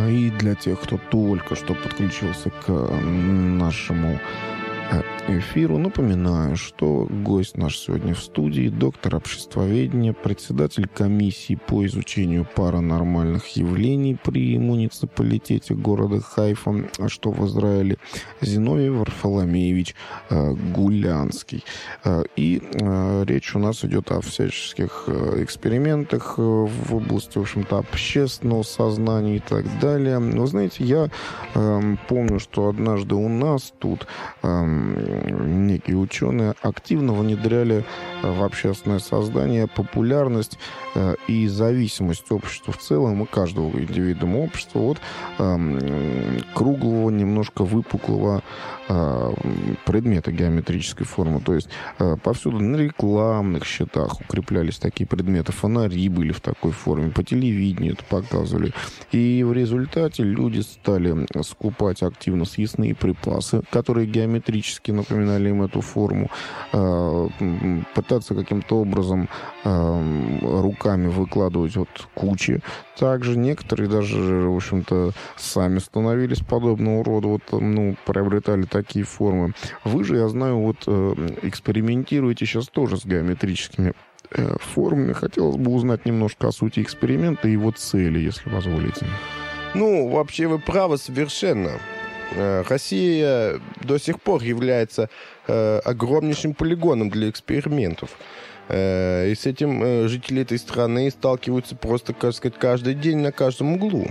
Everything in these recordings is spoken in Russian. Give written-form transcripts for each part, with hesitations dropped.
И для тех, кто только что подключился к нашему эфиру, напоминаю, что гость наш сегодня в студии — доктор обществоведения, председатель комиссии по изучению паранормальных явлений при муниципалитете города Хайфа, что в Израиле, Зиновий Варфоломеевич Гулянский. И речь у нас идет о всяческих экспериментах в области, в общем-то, общественного сознания и так далее. Вы знаете, я помню, что однажды у нас тут некие ученые активно внедряли в общественное сознание популярность и зависимость общества в целом и каждого индивидуума общества от круглого, немножко выпуклого предмета геометрической формы. То есть повсюду на рекламных счетах укреплялись такие предметы, фонари были в такой форме, по телевидению это показывали. И в результате люди стали скупать активно съестные припасы, которые геометрически напоминали им эту форму, пытаться каким-то образом руками выкладывать вот кучи. Также некоторые даже, в общем-то, сами становились подобного рода, вот, приобретали такие формы. Вы же, я знаю, вот экспериментируете сейчас тоже с геометрическими формами. Хотелось бы узнать немножко о сути эксперимента и его цели, если позволите. Вообще вы правы совершенно. Россия до сих пор является огромнейшим полигоном для экспериментов. И с этим жители этой страны сталкиваются просто, так сказать, каждый день на каждом углу.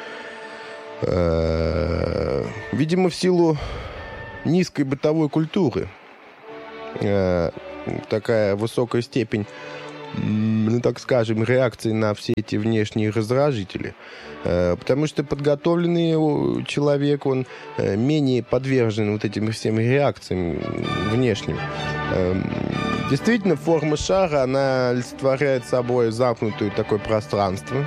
Видимо, в силу низкой бытовой культуры такая высокая степень, так скажем, реакции на все эти внешние раздражители. Потому что подготовленный человек, он менее подвержен вот этим всем реакциям внешним. Действительно, форма шара, она олицетворяет собой замкнутое такое пространство.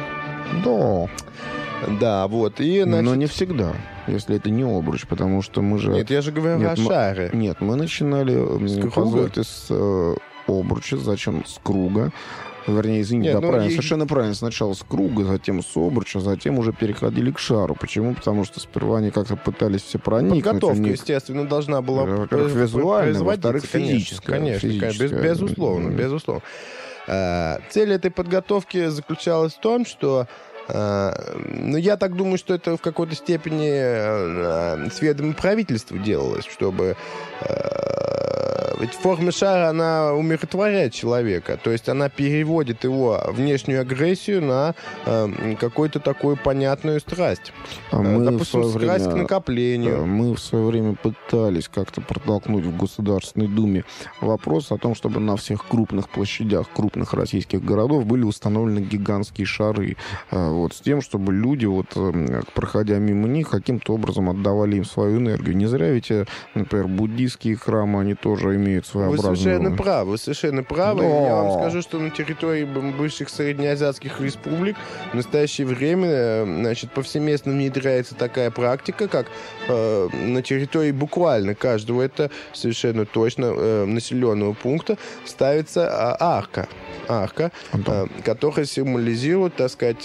Да, вот. И, значит... Но не всегда, если это не обруч, потому что мы же... Нет, я же говорю о шаре. Нет, мы начинали, позвольте, с обруча, зачем с круга. Вернее, извините, совершенно правильно. Сначала с круга, затем с обруча, затем уже переходили к шару. Почему? Потому что сперва они как-то пытались все проникнуть. Подготовка, естественно, должна была во-первых, визуально, во-вторых, физическая. Конечно, безусловно. Цель этой подготовки заключалась в том, что я так думаю, что это в какой-то степени с ведома правительства делалось, чтобы... Ведь форма шара, она умиротворяет человека. То есть она переводит его внешнюю агрессию на какую-то такую понятную страсть. Допустим, страсть к накоплению. Мы в свое время пытались как-то протолкнуть в Государственной Думе вопрос о том, чтобы на всех крупных площадях крупных российских городов были установлены гигантские шары. Вот, с тем, чтобы люди, проходя мимо них, каким-то образом отдавали им свою энергию. Не зря ведь, например, буддийские храмы, они тоже имеют своеобразную... Вы совершенно правы. Но... Я вам скажу, что на территории бывших среднеазиатских республик в настоящее время, повсеместно внедряется такая практика, как на территории буквально каждого, это совершенно точно, населенного пункта ставится арка, которая символизирует, так сказать,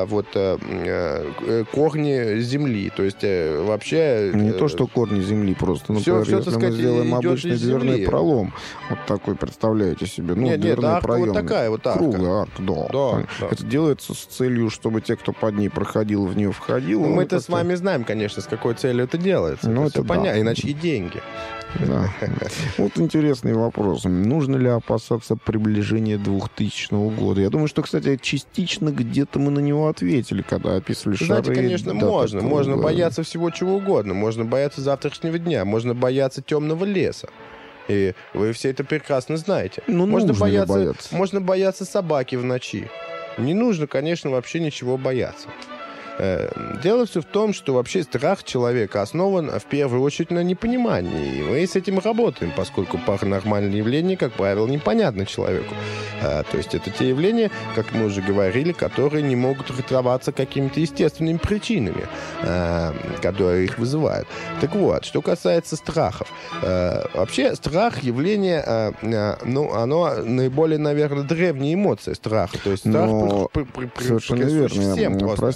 корни земли. То есть вообще... Не то, что корни земли просто. Например, все, если так сказать, мы сделаем обычный дверной пролом, вот такой, представляете себе, дверной проем. Вот такая вот арка. Круглая арка, да. Это делается с целью, чтобы те, кто под ней проходил, в нее входил. Мы-то с вами знаем, конечно, с какой целью это делается. Это понятно, иначе и деньги. Да. Вот интересный вопрос. Нужно ли опасаться приближения 2000 года? Я думаю, что, кстати, частично где-то мы на него ответили, когда описывали шары. Знаете, конечно, можно. Можно бояться всего чего угодно. Можно бояться завтрашнего дня. Можно бояться темного леса. И вы все это прекрасно знаете. Можно бояться собаки в ночи. Не нужно, конечно, вообще ничего бояться. Дело все в том, что вообще страх человека основан в первую очередь на непонимании. И мы с этим работаем, поскольку паранормальные явления, как правило, непонятны человеку. То есть это те явления, как мы уже говорили, которые не могут ратоваться какими-то естественными причинами, которые их вызывают. Так вот, что касается страхов. Вообще страх явление, оно наиболее, наверное, древняя эмоция страха. То есть страх совершенно верно. всем просто. Простите, что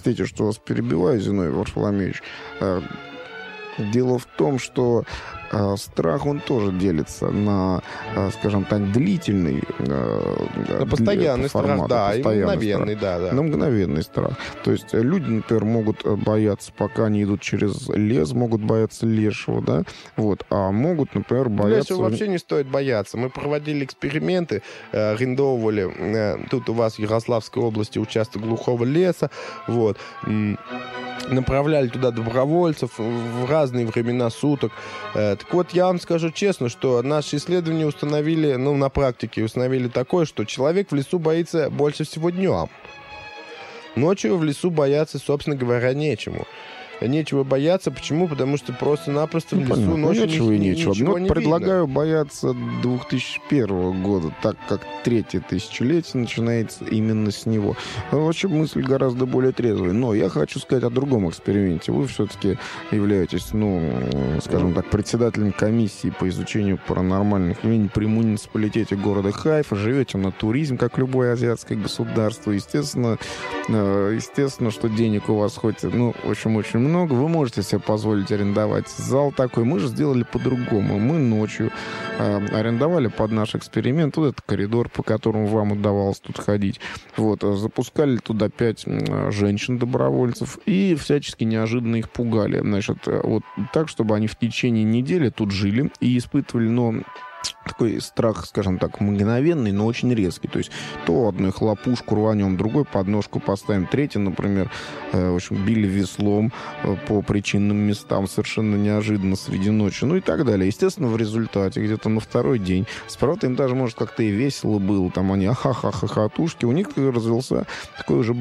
что вас перебиваю, Зиновий Варфоломеевич. Дело в том, что страх, он тоже делится на, скажем так, длительный на постоянный страх, да, и мгновенный, да. На мгновенный страх. То есть люди, например, могут бояться, пока они идут через лес, могут бояться лешего, да, вот, а могут, например, бояться... Лешего вообще не стоит бояться. Мы проводили эксперименты, арендовывали, тут у вас в Ярославской области участок глухого леса, вот, направляли туда добровольцев в разные времена суток. Так вот, я вам скажу честно, что наши исследования установили, на практике установили такое, что человек в лесу боится больше всего днем. Ночью в лесу бояться, собственно говоря, нечему. Нечего бояться. Почему? Потому что просто-напросто в лесу понятно. ночью ничего не предлагаю видно. бояться 2001 года, так как третье тысячелетие начинается именно с него. Вообще мысль гораздо более трезвая. Но я хочу сказать о другом эксперименте. Вы все-таки являетесь, скажем так, председателем комиссии по изучению паранормальных явлений при муниципалитете города Хайфа. Живете на туризм, как любое азиатское государство. Естественно, что денег у вас хоть, очень много, вы можете себе позволить арендовать зал такой. Мы же сделали по-другому. Мы ночью арендовали под наш эксперимент вот этот коридор, по которому вам удавалось тут ходить. Вот, запускали туда 5 женщин-добровольцев и всячески неожиданно их пугали. Значит, вот так, чтобы они в течение недели тут жили и испытывали, такой страх, скажем так, мгновенный, но очень резкий. То есть то одной хлопушку рванем, другой подножку поставим, третий, например, в общем, били веслом по причинным местам совершенно неожиданно среди ночи, и так далее. Естественно, в результате где-то на второй день, справа им даже, может, как-то и весело было, там они ахаха-хохотушки, у них развился такой уже